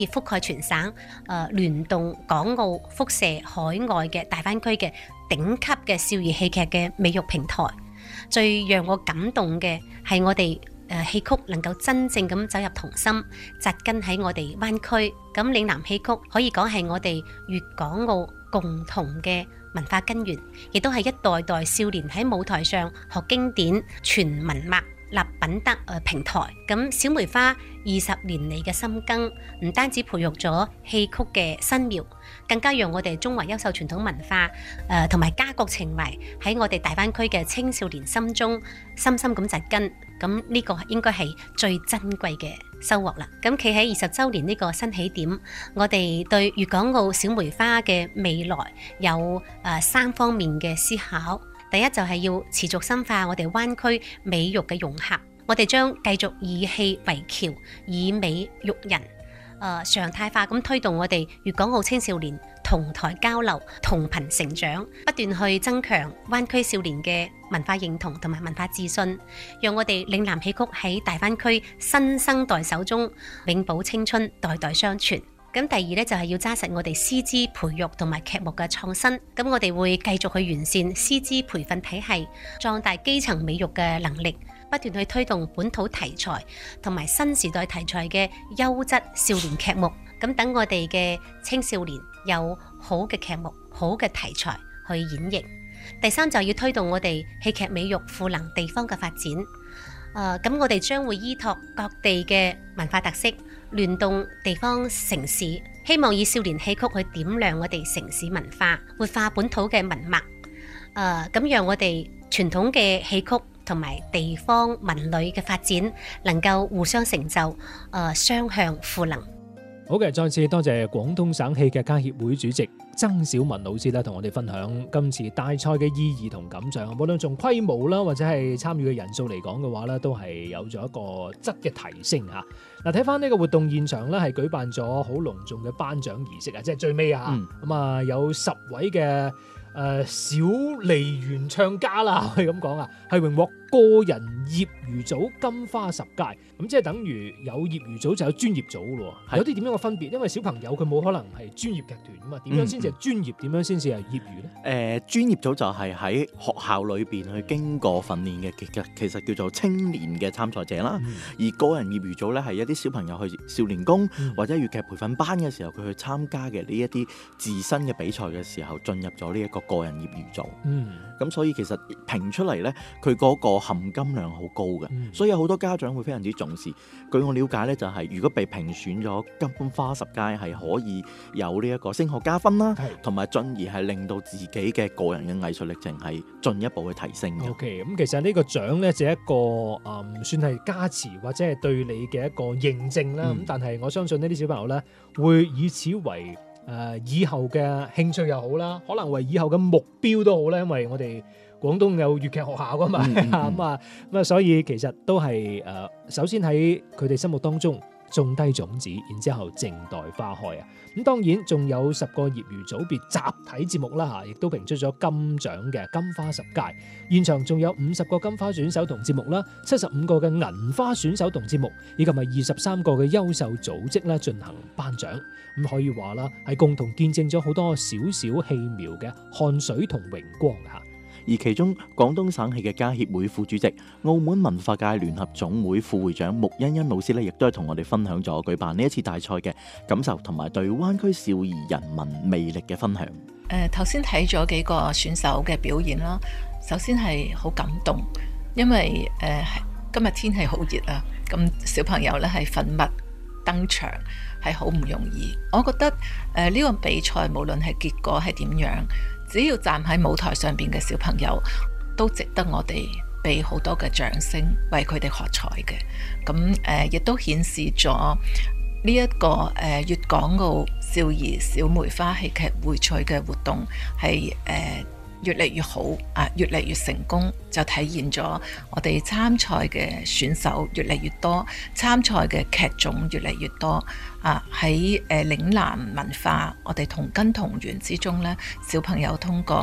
亦覆蓋全省，聯動港澳輻射海外嘅大灣區嘅頂級嘅少兒戲劇嘅美育平台。最讓我感動嘅係我哋戲曲能夠真正咁走入童心，扎根喺我哋灣區。咁嶺南戲曲可以講係我哋粵港澳共同嘅文化根源，亦都係一代代少年喺舞台上學經典、傳文脈、立品德平台。咁小梅花20年嚟嘅深耕，唔單止培育咗戲曲嘅新苗，更加讓我哋中華優秀傳統文化同埋家國情懷喺我哋大灣區嘅青少年心中深深咁扎根。咁呢個應該係最珍貴嘅收穫啦。咁企喺20週年呢個新起點，我哋對粵港澳小梅花嘅未來有3方面嘅思考。第一就係要持續深化我哋灣區美育嘅融合，我哋將繼續以戲為橋，以美育人，常態化咁推動我哋粵港澳青少年同台交流、同頻成長，不斷去增強灣區少年嘅文化認同同埋文化自信，讓我哋嶺南戲曲喺大灣區新生代手中永葆青春，代代相傳。咁第二咧就係要揸實我哋師資培育同埋劇目嘅創新。咁我哋會繼續去完善師資培訓體系，壯大基層美育嘅能力，不斷去推動本土題材同埋新時代題材嘅優質少年劇目。咁等我哋嘅青少年有好嘅劇目、好嘅題材去演繹。第三就要推動我哋戲劇美育賦能地方嘅發展。咁我哋將會依託各地嘅文化特色，聯動地方城市，希望以少年戲曲去點亮我哋城市文化，活化本土嘅文脈。咁讓我哋傳統嘅戲曲同埋地方文旅嘅發展能夠互相成就，雙向賦能。 好嘅，再次多謝廣東省戲劇家協會主席曾小文老師咧，同我哋分享今次大賽嘅意義同感想。無論從規模啦，或者係參與嘅人數嚟講嘅話咧，都係有咗一個質嘅提升嚇。嗱，睇翻呢個活動現場咧，係舉辦咗好隆重嘅頒獎儀式啊，即係最尾啊，咁有10位嘅小梨園唱家啦，可以咁講啊，係榮獲個人業餘組金花10屆，咁即係等於有業餘組就有專業組咯。有啲點樣嘅分別？因為小朋友佢冇可能係專業劇團啊嘛，點樣先至係專業？點樣先至係業餘咧？ 專業組就係喺學校裏邊去經過訓練嘅，其實叫做青年嘅參賽者啦。而個人業餘組咧係一啲小朋友去少年宮或者粵劇培訓班嘅時候，佢去參加嘅呢一啲自身嘅比賽嘅時候，進入咗呢一個個人業餘組。咁所以其實評出嚟咧，佢嗰個含金量好高嘅，所以有好多家長會非常之重視。據我了解咧，就係如果被評選咗金花10屆，係可以有呢一個升學加分啦，同埋進而係令到自己嘅個人嘅藝術歷程係進一步去提升嘅。 OK， 咁其實呢個獎咧就係一個算係加持或者係對你嘅一個認證啦。咁但係我相信呢啲小朋友咧會以此為以後嘅興趣又好啦，可能為以後嘅目標都好啦，因為我哋廣東有粵劇學校噶嘛，咁啊，所以其實都係首先喺佢哋心目當中種低種子，然之後靜待花開啊！咁當然仲有10個業餘組別集體節目啦嚇，亦都評出咗金獎嘅金花10屆。現場仲有50個金花選手同節目啦，75個嘅銀花選手同節目，以及係23個嘅優秀組織啦進行頒獎。咁可以話啦，係共同見證咗好多小小氣苗嘅汗水同榮光嚇。 而其中廣東省戲劇家協會副主席、澳門文化界聯合總會副會長穆欣欣老師咧，亦都係同我哋分享咗舉辦呢一次大賽嘅感受，同埋對灣區少兒人文魅力嘅分享。 頭先睇咗幾個選手嘅表演啦，首先係好感動，因為今日天氣好熱啊，咁小朋友咧係奮墨登場係好唔容易。我覺得呢個比賽無論係結果係點樣，只要站喺舞台上邊嘅小朋友都值得我哋俾好多嘅掌聲，為佢哋喝彩嘅。咁亦都顯示咗呢一個粵港澳少兒小梅花戲劇匯賽嘅活動係越嚟越好啊，越嚟越成功，就體現咗我哋參賽嘅選手越嚟越多，參賽嘅劇種越嚟越多啊！喺嶺南文化我哋同根同源之中咧，小朋友通過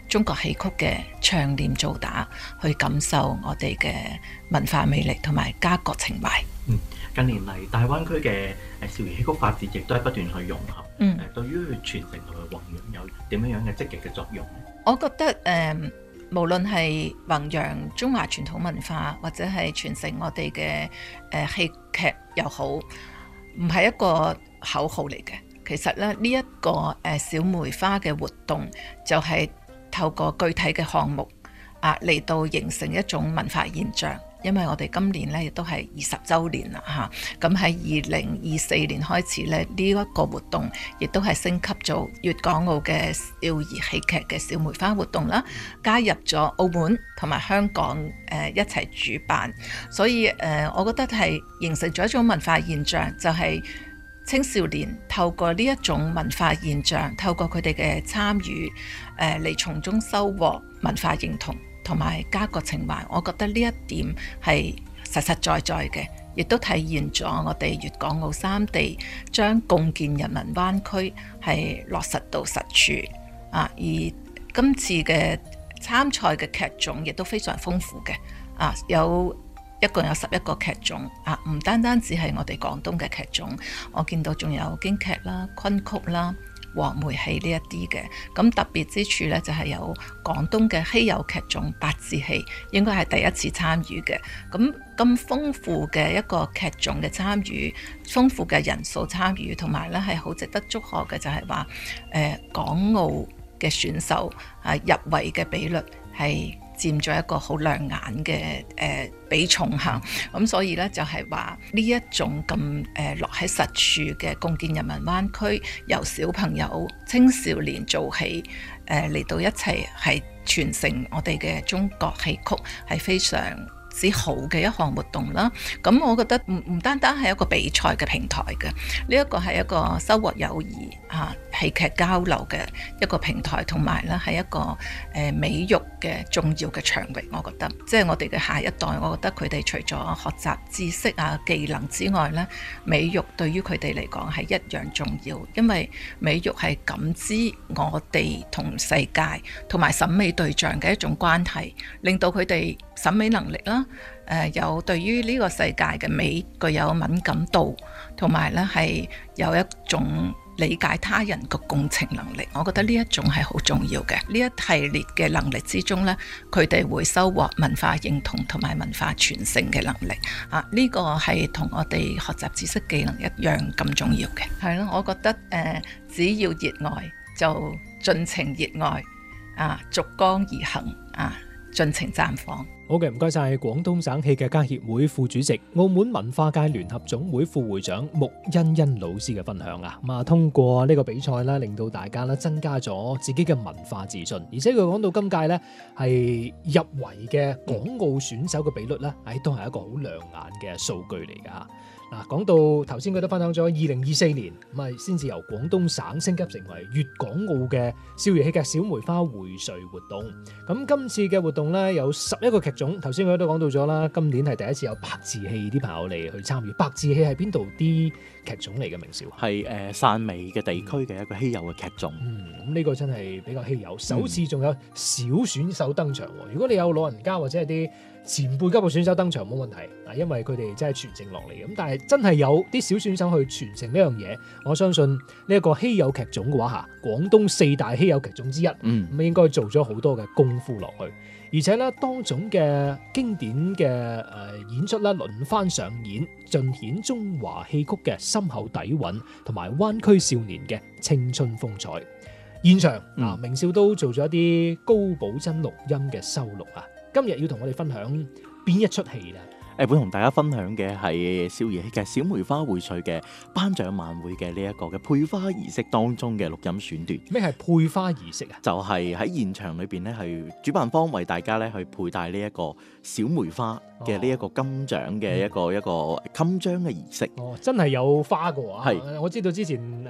中國戲曲嘅唱念做打，去感受我哋嘅文化魅力同埋家國情懷。 近年嚟大灣區嘅少兒戲曲發展亦都係不斷去融合。對於傳承同埋弘揚有點樣嘅積極嘅作用？ 我覺得無論係弘揚中華傳統文化，或者係傳承我哋嘅戲劇又好，唔係一個口號嚟嘅。其實咧，呢一個小梅花嘅活動，就係透過具體嘅項目嚟到形成一種文化現象。因為我哋今年咧亦都係20週年啦嚇，咁喺2024年開始咧，呢一個活動亦都係升級做粵港澳嘅少兒戲劇嘅小梅花活動啦，加入咗澳門同埋香港一齊主辦，所以我覺得係形成咗一種文化現象，就係青少年透過呢一種文化現象，透過佢哋嘅參與嚟從中收穫文化認同同埋家國情懷。我覺得呢一點係實實在在嘅，亦都體現咗我哋粵港澳三地將共建人民灣區係落實到實處而今次嘅參賽嘅劇種亦都非常豐富嘅一共有11個劇種唔單單只係我哋廣東嘅劇種，我見到仲有京劇啦、昆曲啦、黃梅戲呢一啲嘅。咁特別之處呢，就係有廣東嘅稀有劇種八字戲，應該係第一次參與嘅。咁豐富嘅一個劇種嘅參與，豐富嘅人數參與，同埋呢係好值得祝賀嘅，就係話港澳嘅選手入圍嘅比率係佔咗一個好亮眼嘅比重嚇，咁所以咧就係話呢一種咁落喺實處嘅共建人民灣區，由小朋友青少年做起嚟到一齊係傳承我哋嘅中國戲曲，係非常之好嘅一項活動啦。咁我覺得唔單單係一個比賽嘅平台嘅，呢一個係一個收穫友誼戲劇交流嘅一個平台，同埋咧係一個美育嘅重要嘅場域。我覺得即係我哋嘅下一代，我覺得佢哋除咗學習知識技能之外咧，美育對於佢哋嚟講係一樣重要，因為美育係感知我哋同世界同埋審美對象嘅一種關係，令到佢哋審美能力啦，有對於呢個世界嘅美具有敏感度，同埋咧係有一種理解他人嘅共情能力。我覺得呢一種係好重要嘅。呢一系列嘅能力之中咧，佢哋會收穫文化認同同埋文化傳承嘅能力呢個係同我哋學習知識技能一樣咁重要嘅。係咯，我覺得只要熱愛就盡情熱愛逐光而行盡情綻放。 好嘅，唔該晒廣東省戲劇家協會副主席、澳門文化界聯合總會副會長穆欣欣老師嘅分享通過呢個比賽啦，令到大家咧增加咗自己嘅文化自信，而且佢講到今屆咧係入圍嘅港澳選手嘅比率咧，都係一個好亮眼嘅數據嚟㗎。講到頭先佢都分享咗2024年先至由廣東省升級成為粵港澳嘅少兒戲劇小梅花薈萃活動。咁今次嘅活動咧有11個劇種，頭先佢都講到咗啦。今年係第一次有白字戲啲朋友嚟去參與。白字戲係邊度啲劇種嚟嘅？明少係汕尾嘅地區嘅一個稀有嘅劇種。 咁呢個真係比較稀有。首次仲有小選手登場。如果你有老人家或者係啲前輩級嘅選手登場冇問題，因為佢哋真係傳承落嚟。咁但係真係有啲小選手去傳承呢樣嘢，我相信呢一個稀有劇種嘅話廣東4大稀有劇種之一，咁應該做咗好多嘅功夫落去。而且咧，當種嘅經典嘅演出咧輪番上演，盡顯中華戲曲嘅深厚底蘊，同埋灣區少年嘅青春風采。現場明少都做咗一啲高保真錄音嘅收錄今日要同我哋分享邊一出戲咧？ 會同大家分享嘅係少兒戲劇小梅花薈萃嘅頒獎晚會嘅呢一個嘅配花儀式當中嘅錄音選段。 咩係配花儀式就係喺現場裏邊咧，係主辦方為大家咧去佩戴呢一個小梅花嘅呢一個金獎嘅一個襟章嘅儀式。 真係有花嘅喎。 係， 我知道之前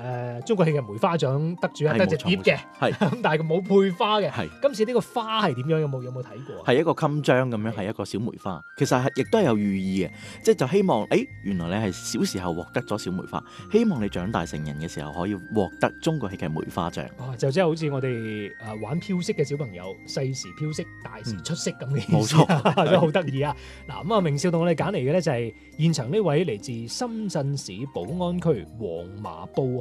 中國戲劇梅花獎得主係得隻碟嘅， 係咁但係佢冇配花嘅。 係今次呢個花係點樣？有冇睇過啊？ 係一個襟章咁樣，係一個小梅花。其實係亦都係有寓意嘅，即係就希望原來你係小時候獲得咗小梅花，希望你長大成人嘅時候可以獲得中國戲劇梅花獎。 就即係好似我哋玩飄色嘅小朋友，細時飄色，大時出色咁嘅意思， 冇錯， 都好得意啊！嗱，咁啊，明少同我哋揀嚟嘅咧就係現場呢位嚟自深圳市寶安區黃麻布